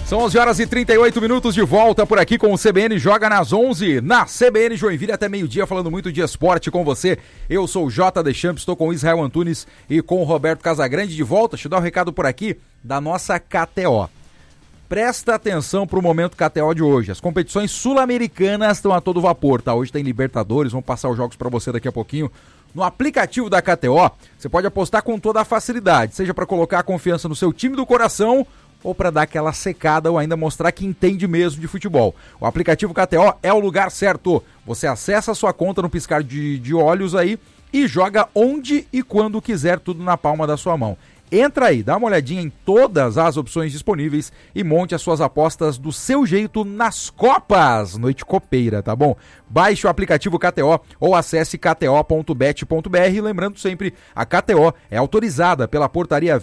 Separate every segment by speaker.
Speaker 1: São 11 horas e 38 minutos de volta por aqui com o CBN Joga nas 11, na CBN Joinville até meio-dia, falando muito de esporte com você. Eu sou o J. Deschamps, estou com o Israel Antunes e com o Roberto Casagrande de volta. Deixa eu dar um recado por aqui da nossa KTO. Presta atenção para o momento KTO de hoje. As competições sul-americanas estão a todo vapor, tá? Hoje tem Libertadores, vamos passar os jogos para você daqui a pouquinho. No aplicativo da KTO, você pode apostar com toda a facilidade, seja para colocar a confiança no seu time do coração ou para dar aquela secada ou ainda mostrar que entende mesmo de futebol. O aplicativo KTO é o lugar certo. Você acessa a sua conta no piscar de olhos aí e joga onde e quando quiser, tudo na palma da sua mão. Entra aí, dá uma olhadinha em todas as opções disponíveis e monte as suas apostas do seu jeito nas Copas. Noite copeira, tá bom? Baixe o aplicativo KTO ou acesse kto.bet.br. Lembrando sempre, a KTO é autorizada pela portaria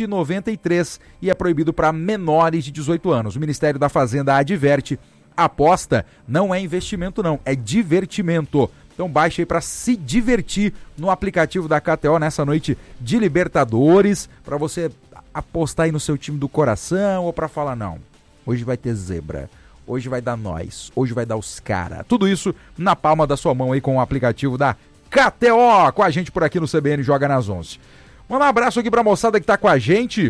Speaker 1: 2093 e é proibido para menores de 18 anos. O Ministério da Fazenda adverte, aposta não é investimento não, é divertimento. Então baixe aí para se divertir no aplicativo da KTO nessa noite de Libertadores, para você apostar aí no seu time do coração ou para falar, não, hoje vai ter zebra, hoje vai dar nós, hoje vai dar os cara. Tudo isso na palma da sua mão aí com o aplicativo da KTO, com a gente por aqui no CBN Joga nas 11. Manda um abraço aqui para a moçada que tá com a gente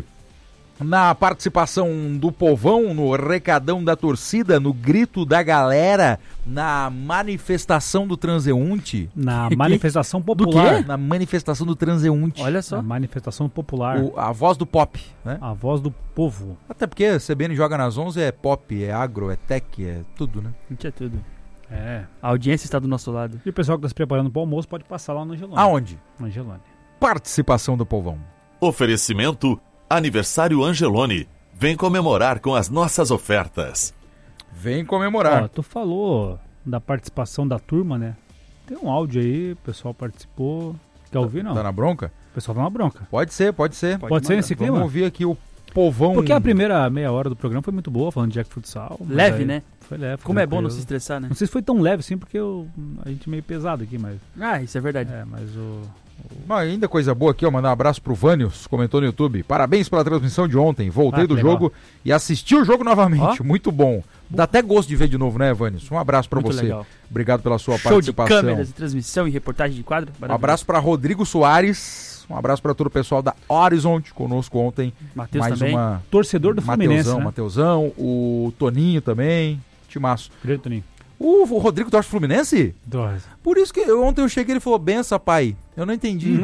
Speaker 1: na participação do povão, no recadão da torcida, no grito da galera, na manifestação do transeunte.
Speaker 2: Na manifestação popular.
Speaker 1: Do quê? Na manifestação do transeunte.
Speaker 2: Olha só. Na manifestação popular.
Speaker 1: A voz do pop, né?
Speaker 2: A voz do povo.
Speaker 1: Até porque a CBN Joga nas 11 é pop, é agro, é tech, é tudo, né?
Speaker 3: A gente é tudo.
Speaker 2: É.
Speaker 3: A audiência está do nosso lado.
Speaker 2: E o pessoal que está se preparando para o almoço pode passar lá no Angelone.
Speaker 1: Aonde?
Speaker 2: No Angelone.
Speaker 1: Participação do povão.
Speaker 4: Oferecimento Aniversário Angelone. Vem comemorar com as nossas ofertas.
Speaker 1: Vem comemorar.
Speaker 2: Ó, tu falou da participação da turma, né? Tem um áudio aí, o pessoal participou. Quer ouvir, não?
Speaker 1: Tá na bronca?
Speaker 2: O pessoal tá na bronca.
Speaker 1: Pode ser, pode ser.
Speaker 2: Pode ser nesse clima?
Speaker 1: Vamos ouvir aqui o povão.
Speaker 2: Porque a primeira meia hora do programa foi muito boa, falando de Jack Futsal.
Speaker 3: Leve, aí, né?
Speaker 2: Foi leve.
Speaker 3: Como é bom não se estressar, né?
Speaker 2: Não sei se foi tão leve assim, porque a gente é meio pesado aqui, mas...
Speaker 3: Ah, isso é verdade.
Speaker 2: É, mas
Speaker 1: Mas ainda coisa boa aqui, ó, mandar um abraço pro Vânios, comentou no YouTube. Parabéns pela transmissão de ontem, voltei do
Speaker 2: legal.
Speaker 1: jogo e assisti o jogo novamente, muito bom. Dá até gosto de ver de novo, né, Vânios? Um abraço pra
Speaker 3: muito
Speaker 1: você.
Speaker 3: Legal.
Speaker 1: Obrigado pela sua
Speaker 3: Show
Speaker 1: participação.
Speaker 3: De câmeras, transmissão e reportagem de quadro.
Speaker 1: Um abraço pra Rodrigo Soares, um abraço pra todo o pessoal da Horizont conosco ontem.
Speaker 3: Matheus
Speaker 1: mais
Speaker 3: também.
Speaker 1: uma
Speaker 2: torcedor do Fluminense, né?
Speaker 1: Mateusão, o Toninho também, timaço.
Speaker 2: Grande Toninho.
Speaker 1: O Rodrigo torce Fluminense?
Speaker 2: Torce.
Speaker 1: Por isso que ontem eu cheguei e ele falou, benção, pai. Eu não entendi.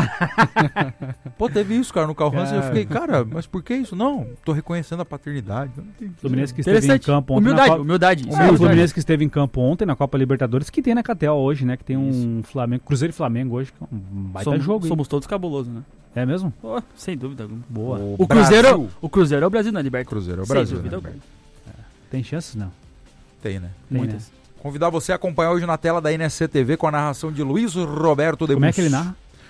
Speaker 1: Pô, teve isso, cara, no Carro Hansen. Eu fiquei, cara, mas por que isso? Não, tô reconhecendo a paternidade. Eu não entendi.
Speaker 2: Fluminense que esteve em campo ontem.
Speaker 3: Humildade.
Speaker 2: O Fluminense que esteve em campo ontem na Copa Libertadores, que tem na KTO hoje, né? Que tem um Flamengo, Cruzeiro e Flamengo hoje, que é um baita jogo.
Speaker 3: Somos todos cabulosos, né?
Speaker 2: É mesmo?
Speaker 3: Oh, sem dúvida alguma.
Speaker 2: Boa.
Speaker 3: O Cruzeiro é o Brasil na Libertadores.
Speaker 1: Cruzeiro é o Brasil.
Speaker 3: Sem dúvida alguma.
Speaker 2: Tem chances, não?
Speaker 1: Tem, né?
Speaker 2: Tem,
Speaker 3: muitas.
Speaker 2: Né?
Speaker 1: Convidar você a acompanhar hoje na tela da NSC TV com a narração de Luiz Roberto de
Speaker 2: Como é que ele narra?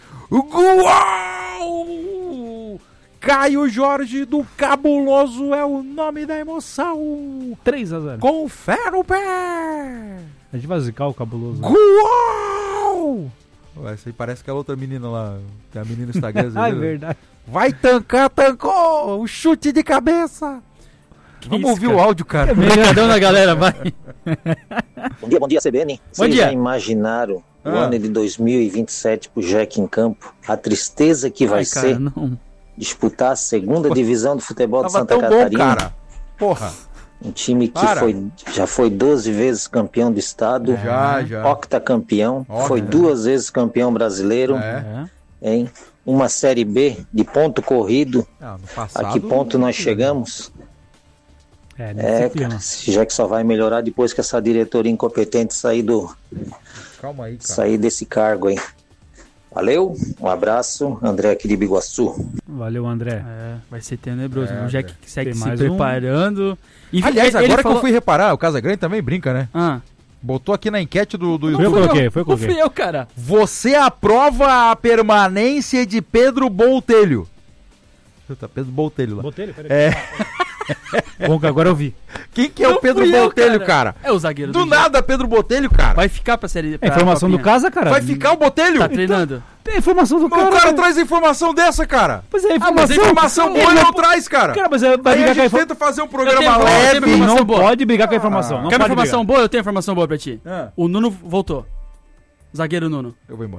Speaker 1: Uau! Caio Jorge do Cabuloso é o nome da emoção.
Speaker 2: 3-0.
Speaker 1: Com fé no pé.
Speaker 2: A gente vai zicar o Cabuloso.
Speaker 1: Uau! Essa aí parece aquela outra menina lá. Tem a menina Instagram.
Speaker 2: Ah, é verdade.
Speaker 1: Vai tancar, tancou! Um chute de cabeça. Vamos ouvir o áudio, cara.
Speaker 3: Obrigadão na galera, vai.
Speaker 5: Bom dia, CBN. Vocês já imaginaram o ano de 2027 pro Jack em campo? A tristeza que vai ser disputar a segunda divisão do futebol de Santa Catarina.
Speaker 1: Bom, cara. Porra.
Speaker 5: Um time que já foi 12 vezes campeão do estado.
Speaker 1: Já.
Speaker 5: Octacampeão. Foi 2 vezes campeão brasileiro. Hein? Uma Série B de ponto corrido. A que ponto nós chegamos? Cara, já que só vai melhorar depois que essa diretoria incompetente sair
Speaker 1: Calma aí, cara.
Speaker 5: Sair desse cargo aí. Valeu, um abraço, André aqui de Biguaçu.
Speaker 2: Valeu, André.
Speaker 3: Vai ser tenebroso. O Jack segue se preparando.
Speaker 1: Aliás, agora que eu fui reparar, o Casagrande também brinca, né? Botou aqui na enquete do
Speaker 2: YouTube.
Speaker 3: Não fui eu, cara.
Speaker 1: Você aprova a permanência de Pedro Botelho? Tá Pedro Botelho lá.
Speaker 2: Botelho? Peraí. Bom, que agora eu vi.
Speaker 1: Quem que é o Pedro Botelho, cara?
Speaker 3: É o zagueiro.
Speaker 1: Do nada, Pedro Botelho, cara.
Speaker 3: Vai ficar pra série.
Speaker 2: É informação do casa, cara.
Speaker 1: Vai ficar o Botelho?
Speaker 3: Tá treinando.
Speaker 2: Tem informação do cara.
Speaker 1: O cara traz informação dessa, cara.
Speaker 2: Pois é,
Speaker 1: informação boa ele não traz, cara.
Speaker 2: Cara, mas vai brigar com a informação.
Speaker 1: Tenta fazer um programa leve.
Speaker 2: Não pode brigar com a informação.
Speaker 3: Quer uma informação boa? Eu tenho informação boa pra ti.
Speaker 1: Ah.
Speaker 3: O Nuno voltou. Zagueiro Nuno.
Speaker 1: Eu vou embora.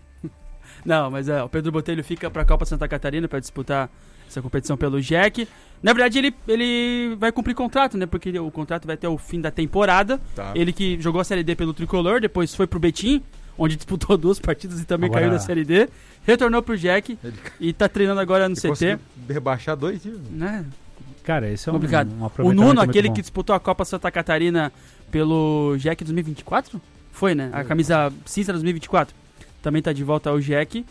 Speaker 3: Não, mas o Pedro Botelho fica pra Copa Santa Catarina pra disputar essa competição pelo Jack. Na verdade, ele vai cumprir contrato, né? Porque o contrato vai até o fim da temporada.
Speaker 1: Tá.
Speaker 3: Ele que jogou a Série D pelo Tricolor, depois foi pro Betim, onde disputou 2 partidas e também caiu da Série D. Retornou pro Jack e tá treinando agora no CT.
Speaker 1: Rebaixar 2 dias.
Speaker 3: Né?
Speaker 2: Cara, esse é
Speaker 3: complicado. O Nuno, aquele que disputou a Copa Santa Catarina pelo Jack 2024? Foi, né? A camisa cinza 2024. Também tá de volta ao Jack.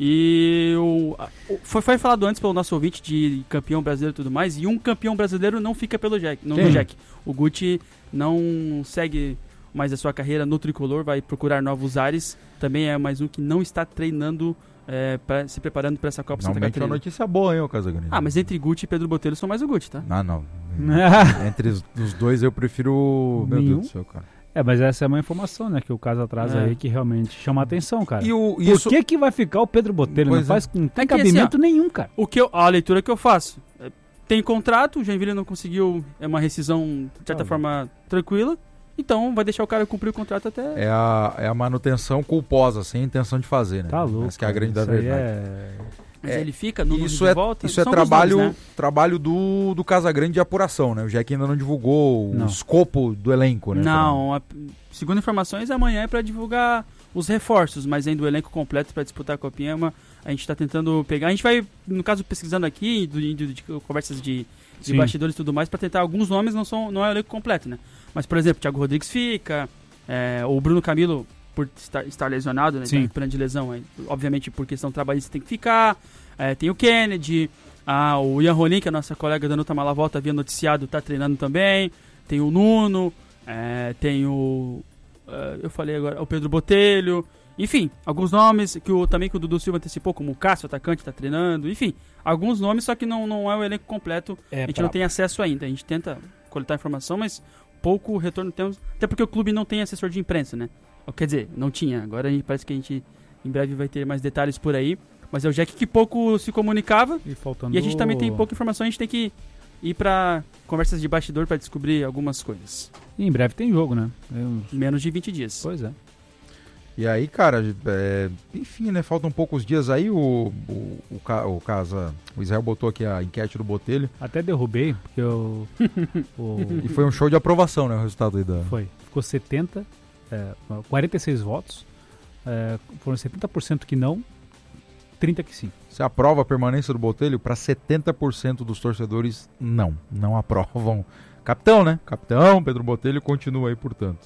Speaker 3: E foi falado antes pelo nosso ouvinte de campeão brasileiro e tudo mais. E um campeão brasileiro não fica pelo Jack, no Jack. O Guti não segue mais a sua carreira no Tricolor, vai procurar novos ares. Também é mais um que não está treinando, se preparando para essa Copa Santa Catarina.
Speaker 1: É uma notícia boa, hein, o Casagrande?
Speaker 3: Mas entre Guti e Pedro Botelho sou mais o Guti, tá?
Speaker 1: Não. Entre os dois eu prefiro... Meu Deus do céu, cara.
Speaker 2: Mas essa é uma informação, né, que o caso atrás aí que realmente chama a atenção, cara.
Speaker 1: Por
Speaker 2: que vai ficar o Pedro Botelho? Não tem cabimento nenhum, cara.
Speaker 3: A leitura que eu faço, tem contrato, o Joinville não conseguiu uma rescisão, de certa forma, tranquila, então vai deixar o cara cumprir o contrato até...
Speaker 1: É a manutenção culposa, sem intenção de fazer, né?
Speaker 2: Tá louco.
Speaker 1: Essa que é a grande da verdade.
Speaker 3: Mas ele fica no
Speaker 1: isso
Speaker 3: de volta.
Speaker 1: Isso é trabalho do Casagrande de apuração, né? O Jack ainda não divulgou o escopo do elenco, né?
Speaker 3: Não, segundo informações, amanhã é para divulgar os reforços, mas ainda o elenco completo para disputar a Copinha, a gente está tentando pegar. A gente vai, no caso, pesquisando aqui, de conversas de bastidores e tudo mais, para tentar alguns nomes, não é o elenco completo, né? Mas, por exemplo, o Thiago Rodrigues fica, o Bruno Camilo, por estar lesionado, né? Tem plano de lesão, obviamente por questão trabalhista tem que ficar. Tem o Kennedy, o Ian Rolim, que é a nossa colega da Nuta Malavolta, havia noticiado, está treinando também. Tem o Nuno, tem o... eu falei agora, o Pedro Botelho. Enfim, alguns nomes que o Dudu Silva antecipou, como o Cássio, atacante, está treinando. Enfim, alguns nomes, só que não é o elenco completo. A gente não tem acesso ainda. A gente tenta coletar informação, mas pouco retorno temos. Até porque o clube não tem assessor de imprensa, né? Quer dizer, não tinha. Agora parece que a gente em breve vai ter mais detalhes por aí. Mas é o Jack que pouco se comunicava. E a gente também tem pouca informação. A gente tem que ir para conversas de bastidor para descobrir algumas coisas.
Speaker 2: E em breve tem jogo, né?
Speaker 3: Menos de 20 dias.
Speaker 2: Pois é.
Speaker 1: E aí, cara, enfim, né? Faltam poucos dias aí. O Israel botou aqui a enquete do Botelho.
Speaker 2: Até derrubei, porque eu...
Speaker 1: E foi um show de aprovação, né? O resultado aí
Speaker 2: Foi. Ficou 46 votos. Foram 70% que não, 30% que sim.
Speaker 1: Você aprova a permanência do Botelho? Para 70% dos torcedores, não aprovam. Capitão, né? Capitão, Pedro Botelho continua aí, portanto.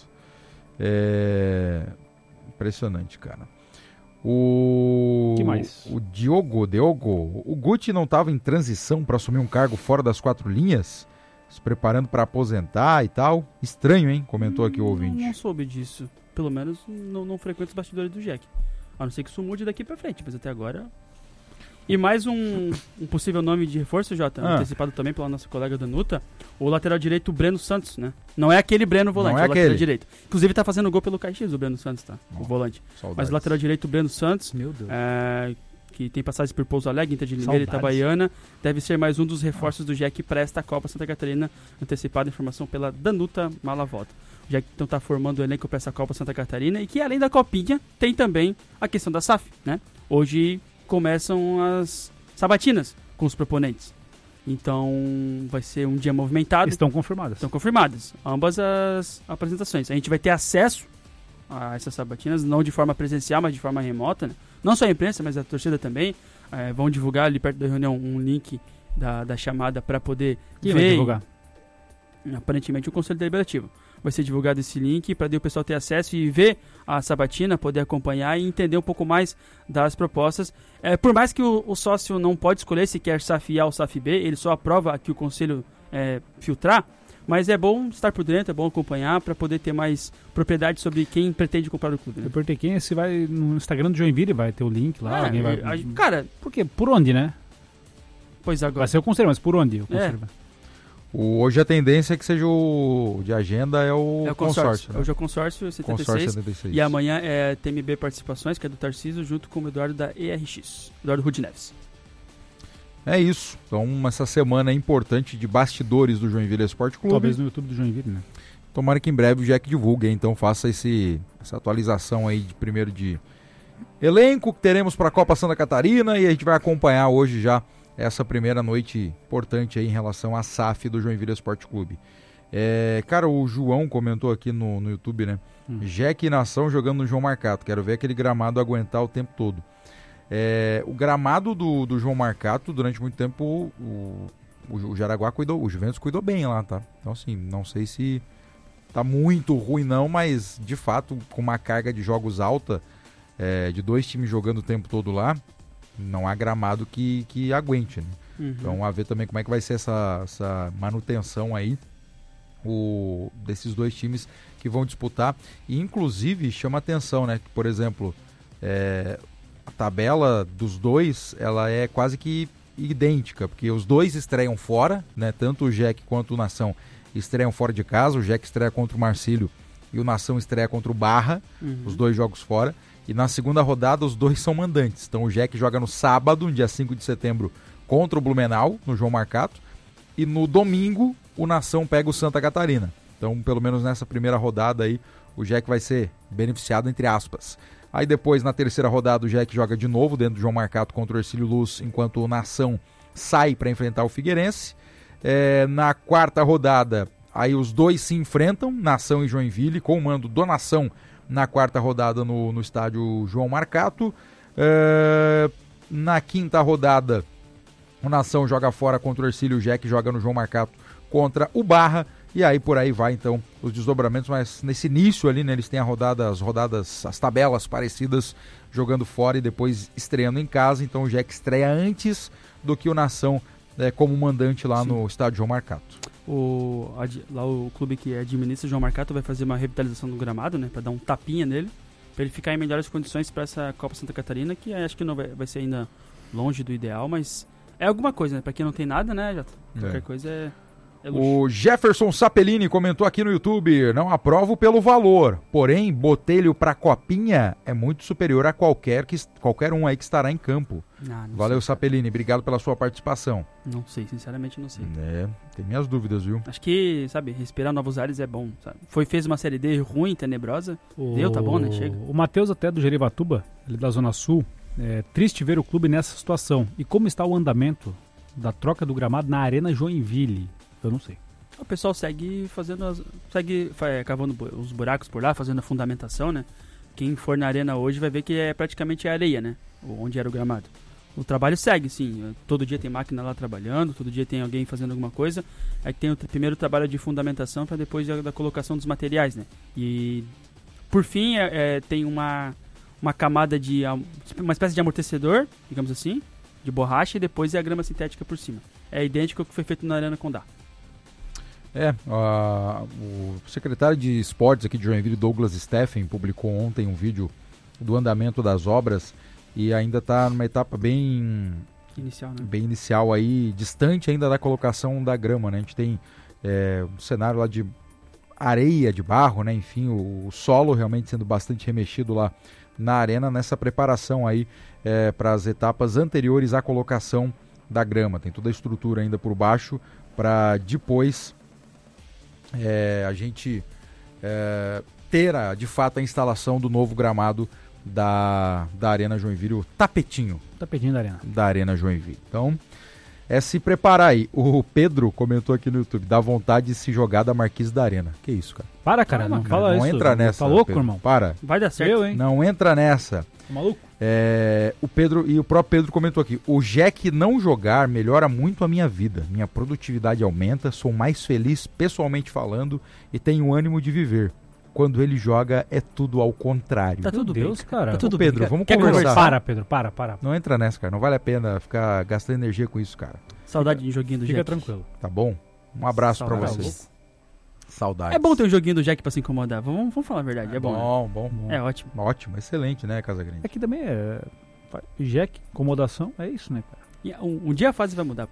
Speaker 1: Impressionante, cara.
Speaker 2: Que mais?
Speaker 1: O Diogo. O Guti não estava em transição para assumir um cargo fora das 4 linhas? Se preparando para aposentar e tal? Estranho, hein? Comentou aqui o ouvinte.
Speaker 3: Não soube disso. Pelo menos não frequento os bastidores do Jack. A não ser que isso mude daqui pra frente, mas até agora... E mais um possível nome de reforço, Jota, antecipado também pela nossa colega Danuta, o lateral direito Breno Santos, né? Não é aquele Breno volante, é o lateral direito. Inclusive tá fazendo gol pelo Caxias, o Breno Santos, tá? O volante.
Speaker 1: Saudades.
Speaker 3: Mas o lateral direito Breno Santos,
Speaker 2: meu Deus.
Speaker 3: Que tem passagens por Pouso Alegre, Inter de Limeira e Itabaiana, deve ser mais um dos reforços do Jack para esta Copa Santa Catarina, antecipada informação pela Danuta Malavolta. O Jack então tá formando o elenco para essa Copa Santa Catarina e que além da Copinha, tem também a questão da SAF, né? Hoje começam as sabatinas com os proponentes. Então vai ser um dia movimentado.
Speaker 2: Estão confirmadas
Speaker 3: ambas as apresentações. A gente vai ter acesso a essas sabatinas, não de forma presencial, mas de forma remota, né? Não só a imprensa, mas a torcida também. Vão divulgar ali perto da reunião um link da chamada para poder
Speaker 2: ver. Vai divulgar?
Speaker 3: Aparentemente o Conselho Deliberativo. Vai ser divulgado esse link para o pessoal ter acesso e ver a sabatina, poder acompanhar e entender um pouco mais das propostas. Por mais que o sócio não pode escolher se quer SAF A ou SAF B, ele só aprova que o Conselho filtrar, mas é bom estar por dentro, é bom acompanhar para poder ter mais propriedade sobre quem pretende comprar o clube. Né?
Speaker 2: Eu perguntei quem, se vai no Instagram do Joinville, vai ter o link lá, alguém vai...
Speaker 3: Cara...
Speaker 2: Por quê? Por onde, né?
Speaker 3: Pois agora...
Speaker 2: Vai ser o Conselho, mas por onde o Conselho vai?
Speaker 1: Hoje a tendência é que seja o de agenda é o consórcio. Né?
Speaker 3: Hoje é o consórcio 76.
Speaker 1: Consórcio 76.
Speaker 3: E amanhã é TMB Participações, que é do Tarcísio, junto com o Eduardo da ERX, Eduardo Rudi Neves.
Speaker 1: É isso. Então, essa semana importante de bastidores do Joinville Esporte Clube.
Speaker 2: Talvez no YouTube do Joinville, né?
Speaker 1: Tomara que em breve o Jack divulgue, então faça essa atualização aí de primeiro de elenco que teremos para a Copa Santa Catarina, e a gente vai acompanhar hoje já essa primeira noite importante aí em relação à SAF do Joinville Esporte Clube. Cara, o João comentou aqui no YouTube, né? Jack e Nação jogando no João Marcato. Quero ver aquele gramado aguentar o tempo todo. O gramado do João Marcato, durante muito tempo, o Jaraguá cuidou, o Juventus cuidou bem lá, tá? Então, assim, não sei se tá muito ruim não, mas de fato, com uma carga de jogos alta, de 2 times jogando o tempo todo lá, não há gramado que aguente, né? Então, a ver também como é que vai ser essa manutenção aí desses 2 times que vão disputar. E, inclusive, chama atenção, né? Que, por exemplo, a tabela dos 2, ela é quase que idêntica, porque os 2 estreiam fora, né? Tanto o Jack quanto o Nação estreiam fora de casa. O Jack estreia contra o Marcílio e o Nação estreia contra o Barra, os 2 jogos fora. E na segunda rodada os 2 são mandantes. Então o Jack joga no sábado, dia 5 de setembro, contra o Blumenau, no João Marcato. E no domingo o Nação pega o Santa Catarina. Então, pelo menos nessa primeira rodada aí, o Jack vai ser beneficiado, entre aspas. Aí depois, na terceira rodada, o Jack joga de novo dentro do João Marcato contra o Hercílio Luz, enquanto o Nação sai para enfrentar o Figueirense. Na quarta rodada, aí os 2 se enfrentam, Nação e Joinville, com o mando do Nação na quarta rodada no estádio João Marcato. Na quinta rodada, o Nação joga fora contra o Hercílio, o Jack joga no João Marcato contra o Barra. E aí por aí vai então os desdobramentos, mas nesse início ali, né, eles têm as tabelas parecidas, jogando fora e depois estreando em casa. Então o Jack estreia antes do que o Nação como mandante lá no estádio João Marcato.
Speaker 3: O clube que administra o João Marcato vai fazer uma revitalização do gramado, né, para dar um tapinha nele, para ele ficar em melhores condições para essa Copa Santa Catarina, que acho que não vai ser ainda longe do ideal, mas é alguma coisa, né? Para quem não tem nada, né, Jota? Qualquer coisa é
Speaker 1: o Jefferson Sapelini comentou aqui no YouTube: não aprovo pelo valor, porém Botelho para Copinha é muito superior a qualquer um aí que estará em campo. Valeu, Sapelini, obrigado pela sua participação.
Speaker 3: Não sei, sinceramente não sei.
Speaker 1: Tem minhas dúvidas, viu?
Speaker 3: Acho que, sabe, respirar novos ares é bom, sabe? Fez uma Série D ruim, tenebrosa, deu, tá bom, né? Chega.
Speaker 2: O Matheus até do Jerivatuba, ele da Zona Sul, é triste ver o clube nessa situação. E como está o andamento da troca do gramado na Arena Joinville? Eu não sei.
Speaker 3: O pessoal segue cavando os buracos por lá, fazendo a fundamentação, né? Quem for na arena hoje vai ver que é praticamente areia, né? Onde era o gramado. O trabalho segue, sim. Todo dia tem máquina lá trabalhando, todo dia tem alguém fazendo alguma coisa. Aí tem o primeiro trabalho de fundamentação para depois da colocação dos materiais, né? E por fim tem uma camada de uma espécie de amortecedor, digamos assim, de borracha, e depois é a grama sintética por cima. É idêntico ao que foi feito na Arena Condá.
Speaker 1: O secretário de esportes aqui de Joinville, Douglas Steffen, publicou ontem um vídeo do andamento das obras e ainda está numa etapa bem
Speaker 3: inicial, né?
Speaker 1: Bem inicial aí, distante ainda da colocação da grama, né? A gente tem um cenário lá de areia, de barro, né? Enfim, o solo realmente sendo bastante remexido lá na arena, nessa preparação aí para as etapas anteriores à colocação da grama. Tem toda a estrutura ainda por baixo para depois a gente ter de fato a instalação do novo gramado da Arena Joinville, o tapetinho da Arena Joinville. Então se preparar aí. O Pedro comentou aqui no YouTube: dá vontade de se jogar da Marquise da Arena. Que isso, cara?
Speaker 2: Cara, não fala
Speaker 1: não
Speaker 2: isso.
Speaker 1: Entra nessa.
Speaker 2: Tá louco,
Speaker 1: Pedro?
Speaker 2: irmão?
Speaker 1: Para.
Speaker 3: Vai dar certo.
Speaker 2: Hein?
Speaker 1: Não entra nessa.
Speaker 2: Tá maluco?
Speaker 1: O Pedro e o próprio Pedro comentou aqui: o Jack não jogar melhora muito a minha vida. Minha produtividade aumenta, sou mais feliz pessoalmente falando e tenho ânimo de viver. Quando ele joga é tudo ao contrário.
Speaker 3: Tá tudo
Speaker 2: Deus,
Speaker 3: bem,
Speaker 2: cara.
Speaker 3: Tá tudo
Speaker 1: Pedro,
Speaker 3: bem.
Speaker 1: vamos
Speaker 3: Quer
Speaker 1: conversar.
Speaker 2: Para, Pedro, para.
Speaker 1: Não entra nessa, cara. Não vale a pena ficar gastando energia com isso, cara.
Speaker 3: Saudade de joguinho do Jack.
Speaker 2: Fica tranquilo.
Speaker 1: Tá bom? Um abraço pra
Speaker 3: Saudade.
Speaker 1: vocês. Saudades.
Speaker 3: É bom ter um joguinho do Jack pra se incomodar. Vamos falar a verdade. É bom.
Speaker 1: Bom.
Speaker 3: É ótimo.
Speaker 1: Ótimo, excelente, né, Casagrande?
Speaker 2: Aqui também Jack, acomodação, é isso, né, cara?
Speaker 3: E um dia a fase vai mudar, pô.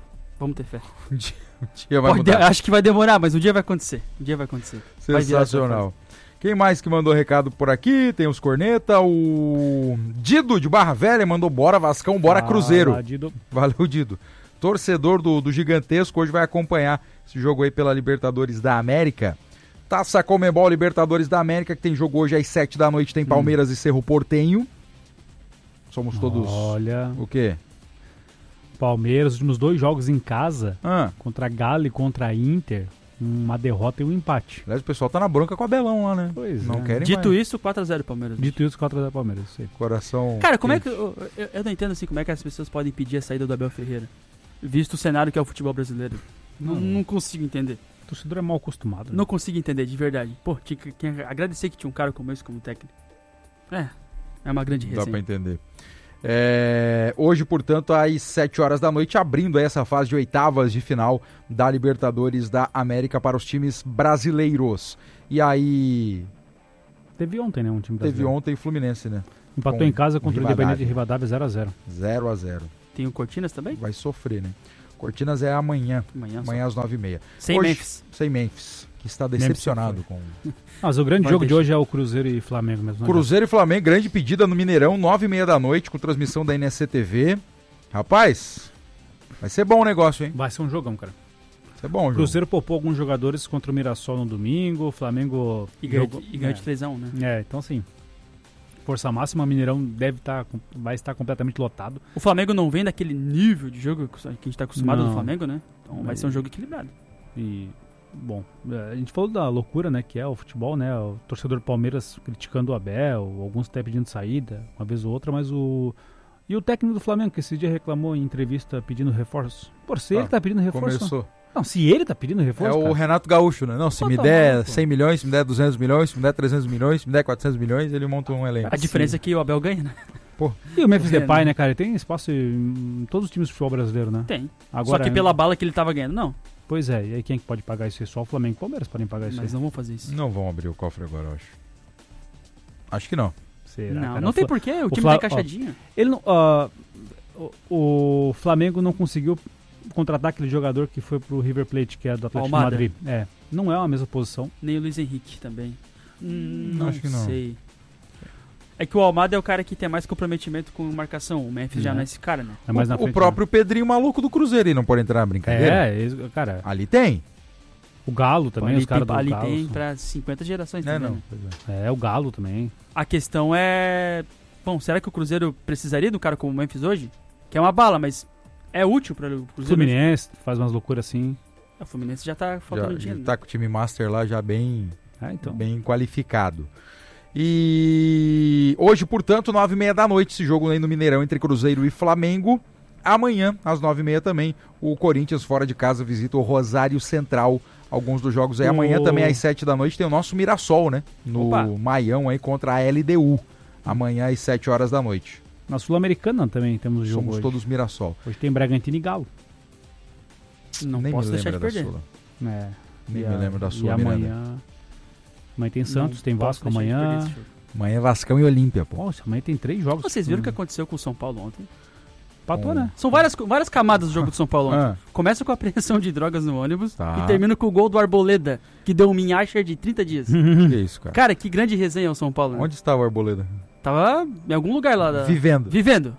Speaker 3: Vamos ter fé.
Speaker 1: Um dia vai mudar.
Speaker 3: Acho que vai demorar, mas um dia vai acontecer.
Speaker 1: Sensacional. Quem mais que mandou recado por aqui? Tem os corneta. O Dido de Barra Velha mandou bora Vascão, bora Cruzeiro.
Speaker 2: Dido.
Speaker 1: Valeu, Dido. Torcedor do Gigantesco, hoje vai acompanhar esse jogo aí pela Libertadores da América. Taça Comebol Libertadores da América, que tem jogo hoje às 7 da noite, tem Palmeiras e Cerro Porteño. Somos todos...
Speaker 2: Olha...
Speaker 1: O quê?
Speaker 2: Palmeiras, os últimos 2 jogos em casa, contra Galo e contra Inter, uma derrota e um empate.
Speaker 1: Aliás, o pessoal tá na bronca com o Abelão lá, né?
Speaker 2: Pois
Speaker 1: não
Speaker 2: é.
Speaker 1: querem
Speaker 3: Dito
Speaker 1: mais.
Speaker 3: isso, 4x0 Palmeiras.
Speaker 2: Dito isso, 4x0 Palmeiras. Sei.
Speaker 1: Coração...
Speaker 3: Cara, como é que... Eu não entendo assim, como é que as pessoas podem pedir a saída do Abel Ferreira? Visto o cenário que é o futebol brasileiro. Não consigo entender.
Speaker 2: O torcedor é mal acostumado. Né?
Speaker 3: Não consigo entender, de verdade. Pô, tinha que agradecer que tinha um cara como esse como técnico. É uma grande resenha.
Speaker 1: Dá pra entender. Hoje, portanto, às 7 horas da noite, abrindo essa fase de oitavas de final da Libertadores da América para os times brasileiros. E aí...
Speaker 2: Teve ontem, né, um time brasileiro.
Speaker 1: Teve ontem o Fluminense, né?
Speaker 2: Empatou em casa contra o Independente de Rivadavia 0x0.
Speaker 1: 0x0.
Speaker 3: Tem o Cortinas também?
Speaker 1: Vai sofrer, né? Cortinas é amanhã às 9h30.
Speaker 3: Sem Memphis.
Speaker 1: Sem Memphis, que está decepcionado com...
Speaker 2: Mas o grande jogo de hoje é o Cruzeiro e Flamengo mesmo.
Speaker 1: Cruzeiro e Flamengo, grande pedida no Mineirão, 9h30 da noite, com transmissão da NSCTV. Rapaz, vai ser bom o negócio, hein?
Speaker 2: Vai ser um jogão, cara.
Speaker 1: Vai ser bom o jogo.
Speaker 2: Cruzeiro poupou alguns jogadores contra o Mirassol no domingo, o Flamengo...
Speaker 3: E ganhou de 3x1, né?
Speaker 2: Então assim... Força máxima, Mineirão vai estar completamente lotado.
Speaker 3: O Flamengo não vem daquele nível de jogo que a gente está acostumado do Flamengo, né? Então vai ser um jogo equilibrado.
Speaker 2: E, bom, a gente falou da loucura, né, que é o futebol, né? O torcedor do Palmeiras criticando o Abel, alguns até pedindo saída, uma vez ou outra, mas E o técnico do Flamengo, que esse dia reclamou em entrevista pedindo reforço. Por se ele tá pedindo reforço...
Speaker 1: Começou.
Speaker 2: Não, se ele tá pedindo reforço,
Speaker 1: o Renato Gaúcho, né? Não, se me der 100 milhões, se me der 200 milhões, se me der 300 milhões, se me der 400 milhões, ele monta um elenco.
Speaker 3: A diferença é que o Abel ganha, né?
Speaker 1: Pô.
Speaker 2: E o Memphis Depay, né, cara? Ele tem espaço em todos os times de futebol brasileiro, né?
Speaker 3: Tem.
Speaker 2: Agora,
Speaker 3: só que pela bala que ele tava ganhando, não.
Speaker 2: Pois é, e aí quem que pode pagar isso? Só o Flamengo e o Palmeiras podem pagar isso.
Speaker 3: Mas não vão fazer isso.
Speaker 1: Não vão abrir o cofre agora, eu acho. Acho que não.
Speaker 2: Será,
Speaker 3: não,
Speaker 2: cara?
Speaker 3: não tem porquê, o time tá encaixadinho.
Speaker 2: Ele não... o Flamengo não conseguiu contratar aquele jogador que foi pro River Plate, que é do Atlético de Madrid. Não é a mesma posição.
Speaker 3: Nem o Luiz Henrique também.
Speaker 1: Acho que não.
Speaker 3: Sei. É que o Almada é o cara que tem mais comprometimento com marcação. O Memphis já não é esse cara, né?
Speaker 2: É mais na frente,
Speaker 1: o próprio Pedrinho maluco do Cruzeiro aí não pode entrar na brincadeira.
Speaker 2: Cara.
Speaker 1: Ali tem.
Speaker 2: O Galo também,
Speaker 3: ali
Speaker 2: os caras do
Speaker 3: ali
Speaker 2: Galo.
Speaker 3: Ali tem pra 50 gerações também.
Speaker 2: Né? O Galo também.
Speaker 3: A questão é... Bom, será que o Cruzeiro precisaria de um cara como o Memphis hoje? Que é uma bala, mas é útil para o Cruzeiro.
Speaker 2: Fluminense faz umas loucuras assim.
Speaker 3: O Fluminense já tá faltando dinheiro.
Speaker 1: Já tá com o time master lá já bem,
Speaker 2: então.
Speaker 1: bem qualificado. E hoje, portanto, 9h30 da noite, esse jogo aí no Mineirão entre Cruzeiro e Flamengo. Amanhã, às 9h30 também, o Corinthians fora de casa visita o Rosário Central. Alguns dos jogos aí. Amanhã também às 7 da noite tem o nosso Mirassol, né? No Maião aí contra a LDU. Amanhã às 7 horas da noite.
Speaker 2: Na Sul-Americana também temos o jogo.
Speaker 1: Somos
Speaker 2: hoje.
Speaker 1: Todos Mirassol.
Speaker 2: Hoje tem Bragantino e Galo.
Speaker 3: Não nem posso deixar de perder.
Speaker 1: Nem me lembro da Sula.
Speaker 2: E amanhã tem Santos, tem Vasco amanhã.
Speaker 1: Amanhã é Vascão e Olímpia, pô.
Speaker 2: Nossa, amanhã tem 3 jogos.
Speaker 3: Vocês viram o que aconteceu com o São Paulo ontem?
Speaker 2: Patou, né?
Speaker 3: São várias camadas do jogo do São Paulo ontem. Começa com a apreensão de drogas no ônibus e termina com o gol do Arboleda, que deu um minhacher de 30 dias.
Speaker 1: Que isso, cara?
Speaker 3: Cara, que grande resenha o São Paulo, né?
Speaker 1: Onde estava o Arboleda?
Speaker 3: Tava em algum lugar lá.
Speaker 1: Vivendo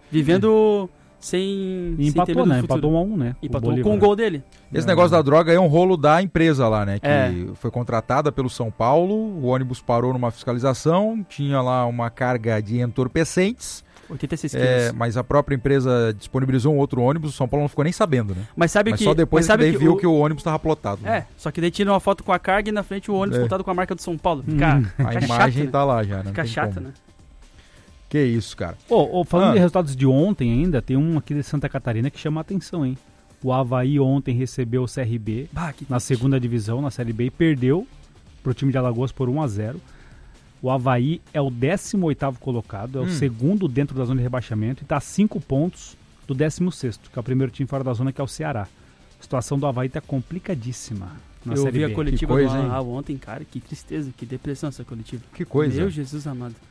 Speaker 3: sem...
Speaker 2: E empatou,
Speaker 3: sem
Speaker 2: né? Empatou 1-1, né?
Speaker 3: Empatou com o gol dele.
Speaker 1: Esse negócio da droga é um rolo da empresa lá, né? Que foi contratada pelo São Paulo, o ônibus parou numa fiscalização, tinha lá uma carga de entorpecentes.
Speaker 3: 86 quilos.
Speaker 1: Mas a própria empresa disponibilizou um outro ônibus, o São Paulo não ficou nem sabendo, né?
Speaker 3: Mas só depois
Speaker 1: que viu que o ônibus estava plotado. Né?
Speaker 3: Só que daí tira uma foto com a carga e na frente o ônibus plotado com a marca do São Paulo.
Speaker 1: A imagem chato, tá lá já, né?
Speaker 3: Fica chata, né?
Speaker 1: Que isso, cara.
Speaker 2: Falando de resultados de ontem ainda, tem um aqui de Santa Catarina que chama a atenção, hein? O Avaí ontem recebeu o CRB na segunda divisão, na Série B, e perdeu pro time de Alagoas por 1-0. O Avaí é o 18º colocado, é o segundo dentro da zona de rebaixamento e está a 5 pontos do 16º, que é o primeiro time fora da zona, que é o Ceará. A situação do Avaí está complicadíssima na Série B.
Speaker 3: Eu vi a coletiva do ontem, cara, que tristeza, que depressão essa coletiva.
Speaker 1: Que coisa.
Speaker 3: Meu Jesus amado.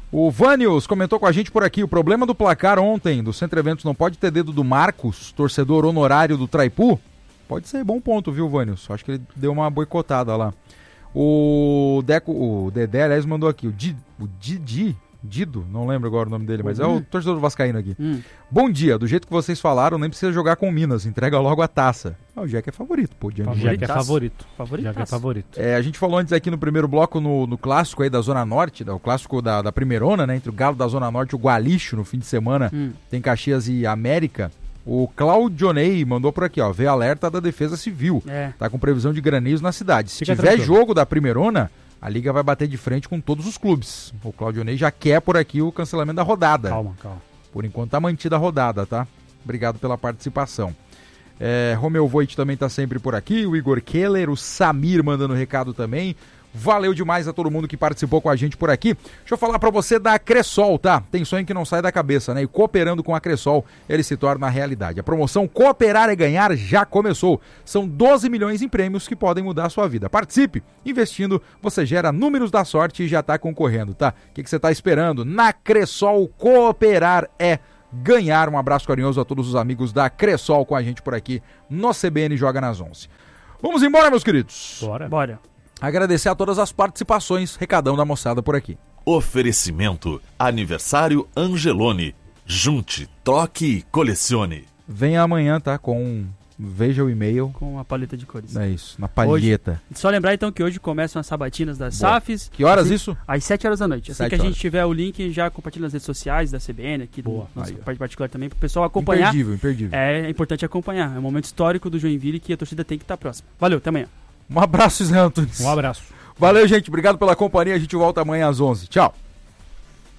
Speaker 1: O Vanius comentou com a gente por aqui, o problema do placar ontem do Centro Eventos não pode ter dedo do Marcos, torcedor honorário do Traipu? Pode ser, bom ponto, viu, Vanius? Acho que ele deu uma boicotada lá. O Dedé, aliás, mandou aqui, o Dido, não lembro agora o nome dele, mas é o torcedor do Vascaíno aqui. Bom dia, do jeito que vocês falaram, nem precisa jogar com o Minas, entrega logo a taça. O Jack é favorito, pô.
Speaker 2: Jack é favorito.
Speaker 3: Jack é favorito.
Speaker 1: A gente falou antes aqui no primeiro bloco, no clássico aí da Zona Norte, o clássico da Primeirona, né, entre o Galo da Zona Norte e o Gualixo, no fim de semana, tem Caxias e América. O Claudionei mandou por aqui, ó, vê alerta da Defesa Civil, tá com previsão de granizo na cidade. Se tiver jogo da Primeirona, a Liga vai bater de frente com todos os clubes. O Claudionei já quer por aqui o cancelamento da rodada.
Speaker 2: Calma.
Speaker 1: Por enquanto tá mantida a rodada, tá? Obrigado pela participação. Romeu Voit também tá sempre por aqui, o Igor Keller, o Samir mandando recado também. Valeu demais a todo mundo que participou com a gente por aqui. Deixa eu falar pra você da Cressol, tá? Tem sonho que não sai da cabeça, né? E cooperando com a Cressol, ele se torna realidade. A promoção Cooperar é Ganhar já começou. São 12 milhões em prêmios que podem mudar a sua vida. Participe! Investindo, você gera números da sorte e já tá concorrendo, tá? O que você tá esperando? Na Cressol, Cooperar é Ganhar. Um abraço carinhoso a todos os amigos da Cressol com a gente por aqui no CBN Joga nas 11. Vamos embora, meus queridos?
Speaker 3: Bora.
Speaker 1: Agradecer a todas as participações, recadão da moçada por aqui.
Speaker 4: Oferecimento Aniversário Angeloni. Junte, troque e colecione.
Speaker 1: Venha amanhã, tá? Veja o e-mail.
Speaker 3: Com a paleta de cores.
Speaker 1: É isso, na palheta.
Speaker 3: Só lembrar então que hoje começam as sabatinas das SAFs.
Speaker 1: Que horas isso?
Speaker 3: Às 7 horas da noite. Assim que a gente tiver o link, já compartilha nas redes sociais da CBN, aqui do nosso parte particular também, pro pessoal acompanhar.
Speaker 1: Imperdível.
Speaker 3: É importante acompanhar. É um momento histórico do Joinville que a torcida tem que estar próxima. Valeu, até amanhã.
Speaker 1: Um abraço, Zé Antunes.
Speaker 2: Um abraço.
Speaker 1: Valeu, gente. Obrigado pela companhia. A gente volta amanhã às 11. Tchau.